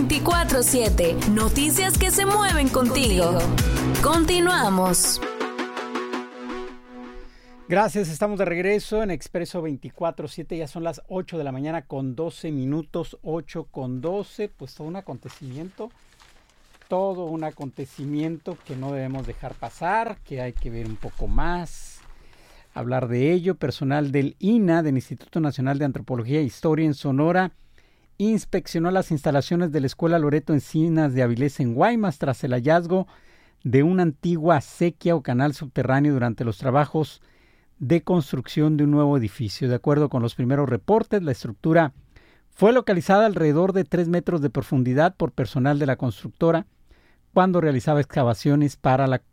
24/7. Noticias que se mueven contigo. Continuamos. Gracias, estamos de regreso en Expreso 24/7, ya son las 8 de la mañana con 12 minutos, 8:12, pues todo un acontecimiento que no debemos dejar pasar, que hay que ver un poco más, hablar de ello. Personal del INAH, del Instituto Nacional de Antropología e Historia en Sonora, inspeccionó las instalaciones de la Escuela Loreto Encinas de Avilés en Guaymas tras el hallazgo de una antigua acequia o canal subterráneo durante los trabajos de construcción de un nuevo edificio. De acuerdo con los primeros reportes, la estructura fue localizada alrededor de 3 metros de profundidad por personal de la constructora cuando realizaba excavaciones para la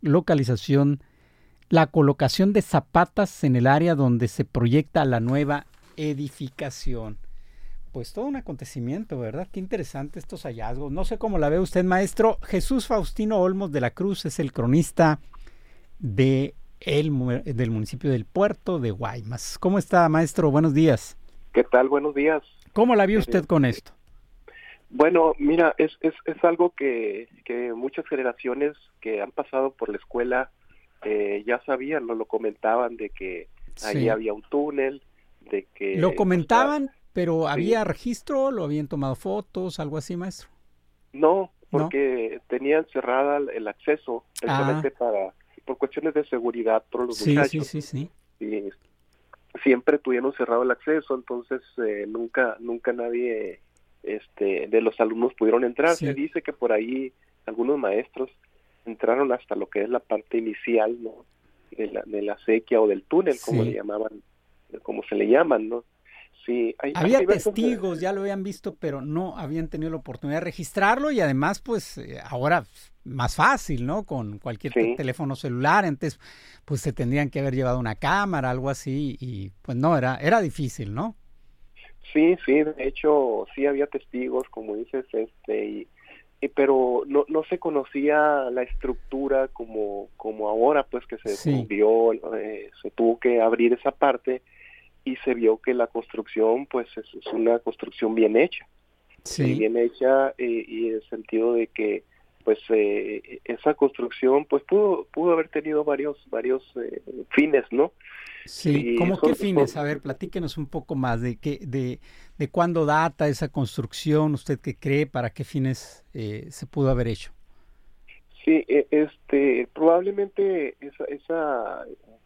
colocación de zapatas en el área donde se proyecta la nueva edificación. Pues todo un acontecimiento, ¿verdad? Qué interesante estos hallazgos. No sé cómo la ve usted, maestro. Jesús Faustino Olmos de la Cruz es el cronista del municipio del Puerto de Guaymas. ¿Cómo está, maestro? Buenos días. ¿Qué tal? Buenos días. ¿Cómo la vio usted con esto? Bueno, mira, es algo que muchas generaciones que han pasado por la escuela ya sabían, lo comentaban, de que ahí había un túnel, de que... Lo comentaban, pero ¿había registro? ¿Lo habían tomado fotos? ¿Algo así, maestro? No, porque tenían cerrada el acceso, precisamente por cuestiones de seguridad para los muchachos. Sí. Y siempre tuvieron cerrado el acceso, entonces nunca nadie de los alumnos pudieron entrar. Sí. Se dice que por ahí algunos maestros entraron hasta lo que es la parte inicial, ¿no?, de la acequia o del túnel, como se le llaman, ¿no? Sí, había testigos, ya lo habían visto, pero no habían tenido la oportunidad de registrarlo, y además, pues, ahora más fácil, ¿no? Con cualquier teléfono celular, entonces, pues se tendrían que haber llevado una cámara, algo así, y pues no, era difícil, ¿no? Sí, de hecho, sí había testigos, como dices, pero no se conocía la estructura como ahora, pues, que se descubrió, se tuvo que abrir esa parte, y se vio que la construcción, pues, es una construcción bien hecha. Sí. Bien hecha, y en el sentido de que, pues, esa construcción, pues, pudo haber tenido varios fines, ¿no? Sí, ¿cómo qué fines? A ver, platíquenos un poco más de cuándo data esa construcción, usted qué cree, para qué fines se pudo haber hecho. Sí, probablemente esa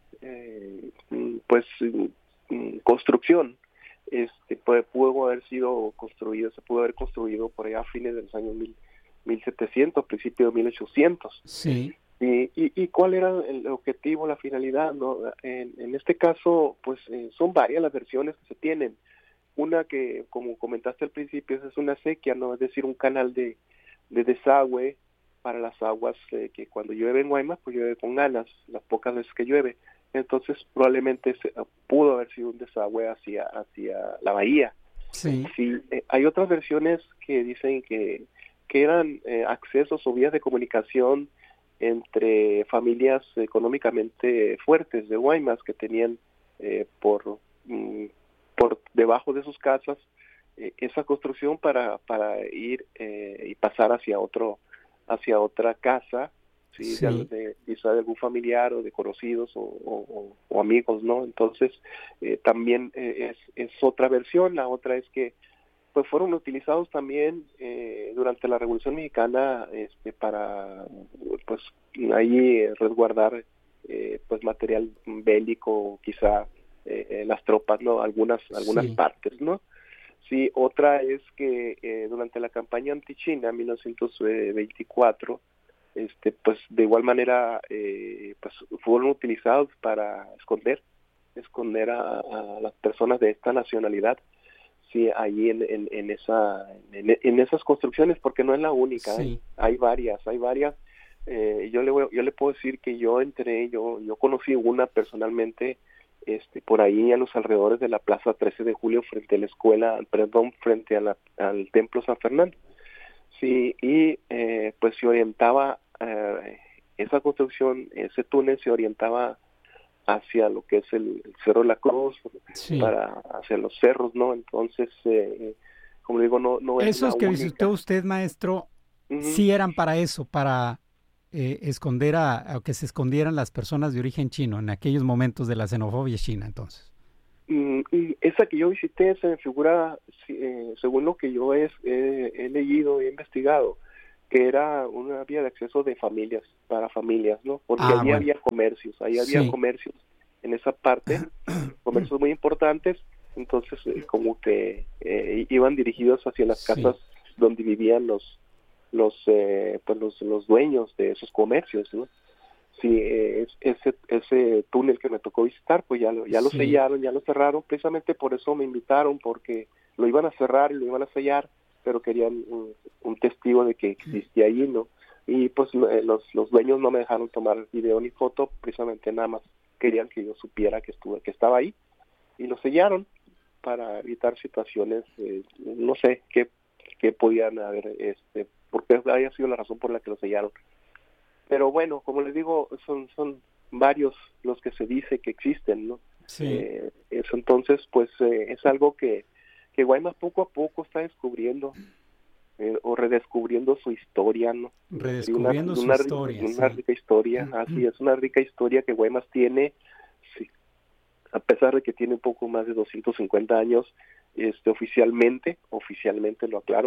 construcción pudo haber sido construida, se pudo haber construido por allá a fines de los años 1700, principio de 1800. Sí. ¿Y cuál era el objetivo, la finalidad, ¿no? En este caso, pues, son varias las versiones que se tienen. Una que, como comentaste al principio, es una acequia, ¿no? Es decir, un canal de desagüe para las aguas que cuando llueve en Guaymas, pues llueve con ganas, las pocas veces que llueve. Entonces, probablemente pudo haber sido un desagüe hacia la bahía. Sí. Sí, hay otras versiones que dicen que eran accesos o vías de comunicación entre familias económicamente fuertes de Guaymas, que tenían por debajo de sus casas esa construcción para ir y pasar hacia otra casa, quizá de algún familiar o de conocidos o amigos, ¿no? Entonces también es otra versión. La otra es que, pues, fueron utilizados también durante la Revolución Mexicana para, pues, ahí resguardar pues material bélico, quizá las tropas, ¿no? Algunas partes, ¿no? Sí, otra es que durante la campaña antichina 1924, pues de igual manera pues fueron utilizados para esconder a las personas de esta nacionalidad. Sí, ahí en esas construcciones, porque no es la única, sí. Hay varias. Yo le puedo decir que yo conocí una personalmente, por ahí a los alrededores de la Plaza 13 de Julio, frente al Templo San Fernando. Sí, y pues se orientaba, esa construcción, ese túnel se orientaba hacia lo que es el Cerro de la Cruz, hacia los cerros, ¿no? Entonces, como digo, no es esos la que única. visitó usted, maestro, sí eran para eso, para esconder o que se escondieran las personas de origen chino en aquellos momentos de la xenofobia china, entonces. Y esa que yo visité se me figura, según lo que yo he leído y he investigado, que era una vía de acceso de familias, para familias, ¿no? Porque allí bueno. había comercios, había comercios en esa parte, comercios muy importantes, entonces como que iban dirigidos hacia las casas donde vivían los dueños de esos comercios, ¿no? Sí, ese túnel que me tocó visitar, pues ya lo sellaron, ya lo cerraron, precisamente por eso me invitaron, porque lo iban a cerrar y lo iban a sellar, pero querían un testigo de que existía allí, ¿no? Y pues los dueños no me dejaron tomar video ni foto, precisamente nada más querían que yo supiera que estaba ahí, y lo sellaron para evitar situaciones, no sé qué podían haber, porque haya sido la razón por la que lo sellaron. Pero bueno, como les digo, son varios los que se dice que existen, ¿no? Sí. Eso entonces, pues es algo que Guaymas poco a poco está descubriendo o redescubriendo su historia, ¿no? Redescubriendo su historia. Una rica historia, así es, una rica historia que Guaymas tiene, sí, a pesar de que tiene un poco más de 250 años, oficialmente lo aclaro,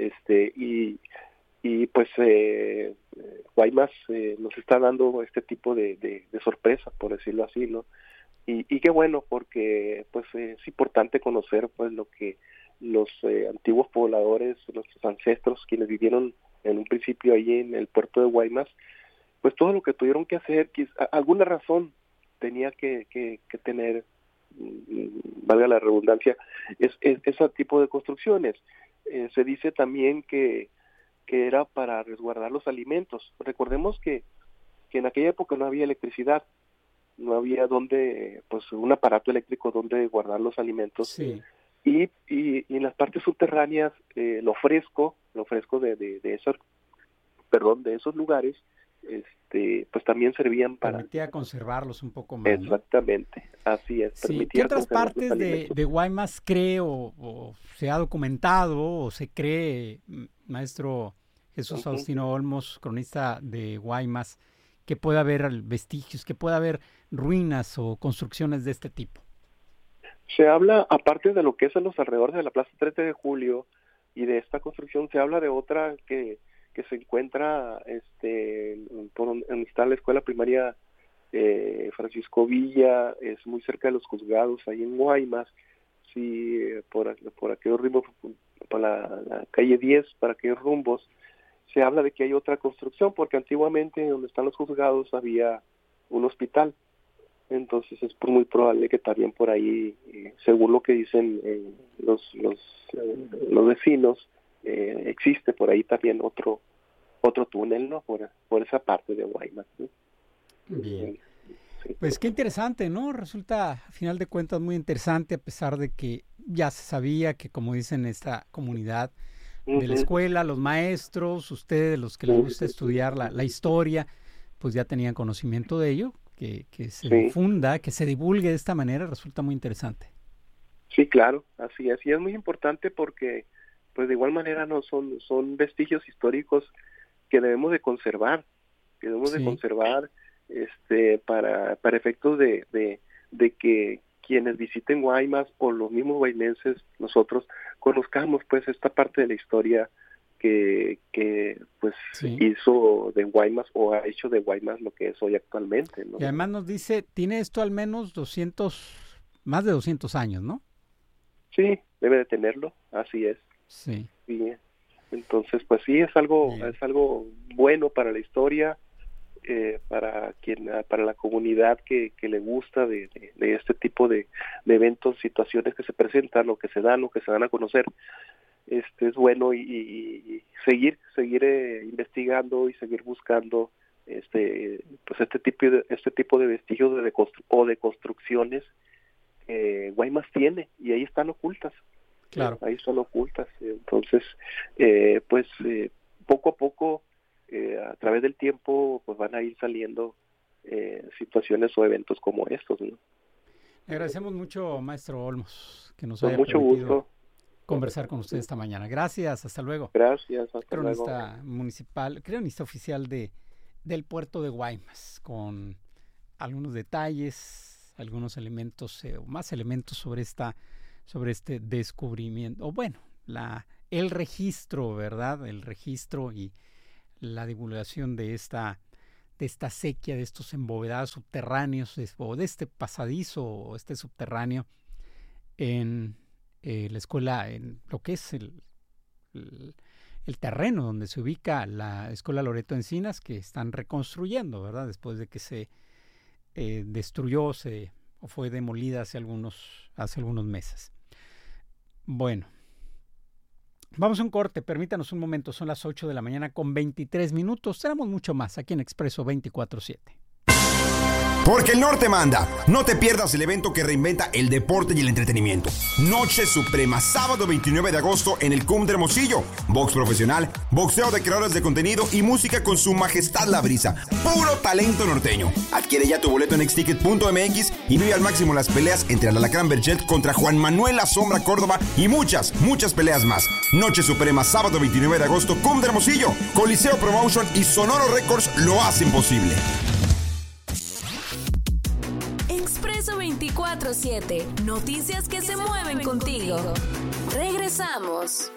y pues Guaymas nos está dando este tipo de sorpresa, por decirlo así, ¿no? Y qué bueno, porque pues es importante conocer pues lo que los antiguos pobladores, nuestros ancestros, quienes vivieron en un principio allí en el puerto de Guaymas, pues todo lo que tuvieron que hacer, alguna razón tenía que tener, valga la redundancia, ese tipo de construcciones. Se dice también que era para resguardar los alimentos. Recordemos que en aquella época no había electricidad, no había pues un aparato eléctrico donde guardar los alimentos. Sí. Y en las partes subterráneas, lo fresco de esos lugares, pues también servían para... Permitía conservarlos un poco más, Exactamente, ¿no? Así es. Sí. ¿Qué otras partes de Guaymas cree o se ha documentado o se cree, maestro Jesús Faustino Olmos, cronista de Guaymas, que pueda haber vestigios, que pueda haber ruinas o construcciones de este tipo? Se habla, aparte de lo que es en los alrededores de la Plaza 13 de Julio y de esta construcción, se habla de otra que se encuentra por donde está la escuela primaria Francisco Villa, es muy cerca de los juzgados, ahí en Guaymas, sí, por aquellos rumbos, por la calle 10, para aquellos rumbos, se habla de que hay otra construcción, porque antiguamente donde están los juzgados había un hospital. Entonces es muy probable que también por ahí, según lo que dicen los vecinos, existe por ahí también otro túnel, ¿no? Por esa parte de Guaymas, ¿no? Bien. Sí. Pues qué interesante, ¿no? Resulta, a final de cuentas, muy interesante, a pesar de que ya se sabía que, como dicen, esta comunidad de la escuela, los maestros, ustedes, los que les gusta estudiar la historia, pues ya tenían conocimiento de ello. Que se difunda, que se divulgue de esta manera, resulta muy interesante. Sí, claro, así es. Y es muy importante porque, pues de igual manera, no son vestigios históricos que debemos de conservar, para efectos de que quienes visiten Guaymas o los mismos guaymenses, nosotros conozcamos pues esta parte de la historia que pues hizo de Guaymas o ha hecho de Guaymas lo que es hoy actualmente, ¿no? Y además nos dice, tiene esto al menos más de 200 años, ¿no? Sí, debe de tenerlo, así es. Sí. Entonces, pues sí, es algo bueno para la historia, para la comunidad que le gusta de este tipo de eventos, situaciones que se presentan o que se dan a conocer. Es bueno y seguir investigando y seguir buscando pues este tipo de vestigios de construcciones que Guaymas tiene, y ahí están ocultas. Claro. Ahí están ocultas. Entonces, pues poco a poco, a través del tiempo, pues van a ir saliendo situaciones o eventos como estos, ¿no? Le agradecemos mucho, maestro Olmos, que nos Con haya mucho permitido gusto conversar con usted esta mañana. Gracias, hasta luego. Gracias, hasta cronista luego. Municipal, cronista oficial del puerto de Guaymas, con algunos detalles, algunos elementos, más elementos sobre este descubrimiento, o bueno, el registro, ¿verdad? El registro y la divulgación de esta sequía, de estos embovedados subterráneos, o de este pasadizo, o este subterráneo en la escuela, en lo que es el terreno donde se ubica la Escuela Loreto Encinas, que están reconstruyendo, ¿verdad? Después de que se destruyó o fue demolida hace algunos meses. Bueno, vamos a un corte, permítanos un momento, son las 8 de la mañana con 23 minutos, tenemos mucho más aquí en Expreso 24/7. Porque el norte manda. No te pierdas el evento que reinventa el deporte y el entretenimiento. Noche Suprema, sábado 29 de agosto en el CUM de Hermosillo. Box profesional, boxeo de creadores de contenido y música con su majestad La Brisa. Puro talento norteño. Adquiere ya tu boleto en xticket.mx y vive al máximo las peleas entre el Alacrán Berchet contra Juan Manuel La Sombra Córdoba y muchas peleas más. Noche Suprema, sábado 29 de agosto, CUM de Hermosillo. Coliseo Promotion y Sonoro Records lo hacen posible. Expreso 24/7. Noticias que se mueven contigo. Regresamos.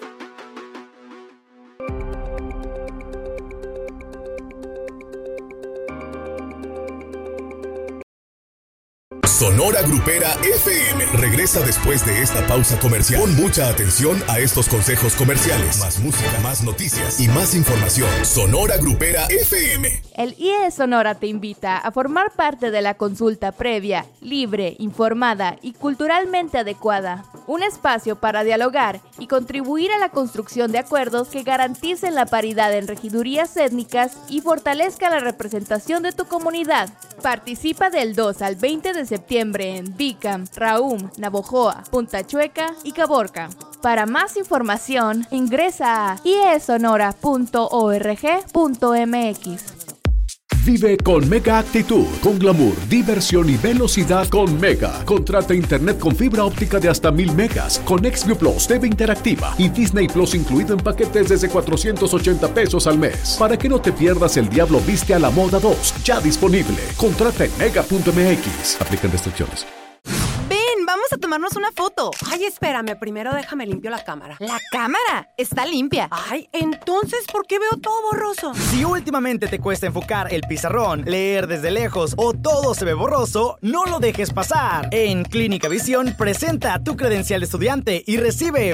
Sonora Grupera FM regresa después de esta pausa comercial. Pon mucha atención a estos consejos comerciales. Más música, más noticias y más información. Sonora Grupera FM. El IE Sonora te invita a formar parte de la consulta previa, libre, informada y culturalmente adecuada. Un espacio para dialogar y contribuir a la construcción de acuerdos que garanticen la paridad en regidurías étnicas y fortalezcan la representación de tu comunidad. Participa del 2 al 20 de septiembre en Bicam, Raum, Navojoa, Punta Chueca y Caborca. Para más información, ingresa a iesonora.org.mx. Vive con Mega Actitud, con glamour, diversión y velocidad con Mega. Contrata internet con fibra óptica de hasta 1000 megas, con Xview Plus, TV interactiva y Disney Plus incluido en paquetes desde 480 pesos al mes. Para que no te pierdas el Diablo Viste a la Moda 2, ya disponible. Contrata en mega.mx. Aplican restricciones. Vamos a tomarnos una foto. Ay, espérame, primero déjame limpio la cámara. ¡La cámara! ¡Está limpia! Ay, entonces, ¿por qué veo todo borroso? Si últimamente te cuesta enfocar el pizarrón, leer desde lejos o todo se ve borroso, no lo dejes pasar. En Clínica Visión, presenta tu credencial de estudiante y recibe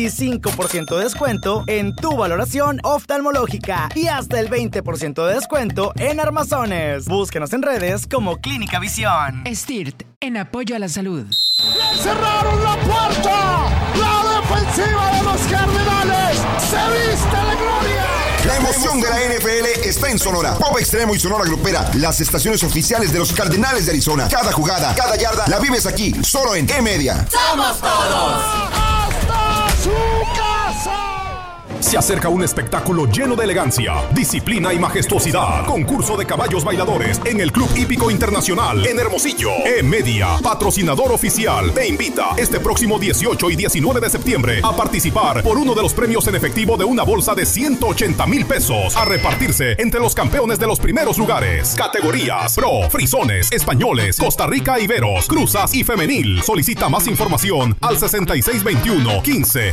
25% de descuento en tu valoración oftalmológica y hasta el 20% de descuento en armazones. Búsquenos en redes como Clínica Visión. STIRT, en apoyo a la salud. ¡Le cerraron la puerta! ¡La defensiva de los Cardenales se viste de gloria! La emoción de la NFL está en Sonora. Pop Extremo y Sonora Grupera, las estaciones oficiales de los Cardenales de Arizona. Cada jugada, cada yarda, la vives aquí, solo en E-Media. ¡Somos todos! ¡Hasta su casa! Se acerca un espectáculo lleno de elegancia, disciplina y majestuosidad. Concurso de caballos bailadores en el Club Hípico Internacional en Hermosillo. E-Media, patrocinador oficial, te invita este próximo 18 y 19 de septiembre a participar por uno de los premios en efectivo de una bolsa de 180,000 pesos a repartirse entre los campeones de los primeros lugares. Categorías: Pro, Frisones, Españoles, Costa Rica Iberos, Cruzas y Femenil. Solicita más información al 6621 15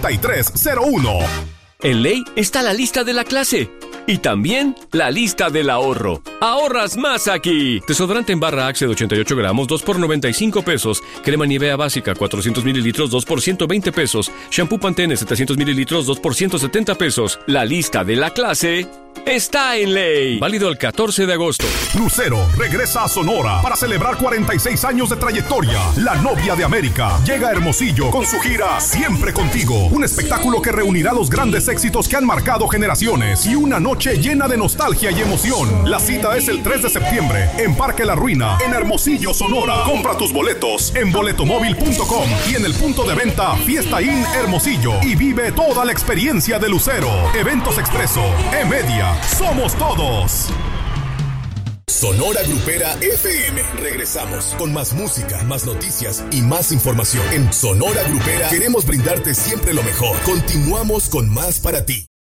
6301. En Ley está la lista de la clase y también la lista del ahorro. ¡Ahorras más aquí! Desodorante en barra Axe de 88 gramos, 2 por 95 pesos. Crema Nivea básica, 400 mililitros, 2 por 120 pesos. Shampoo Pantene, 700 mililitros, 2 por 170 pesos. La lista de la clase está en Ley. Válido el 14 de agosto. Lucero regresa a Sonora para celebrar 46 años de trayectoria. La Novia de América llega a Hermosillo con su gira Siempre Contigo. Un espectáculo que reunirá los grandes éxitos que han marcado generaciones y una noche llena de nostalgia y emoción. La cita es el 3 de septiembre en Parque La Ruina, en Hermosillo, Sonora. Compra tus boletos en boletomóvil.com y en el punto de venta Fiesta Inn Hermosillo y vive toda la experiencia de Lucero. Eventos Expreso, E-Media. ¡Somos todos! Sonora Grupera FM. Regresamos con más música, más noticias y más información. En Sonora Grupera queremos brindarte siempre lo mejor. Continuamos con más para ti.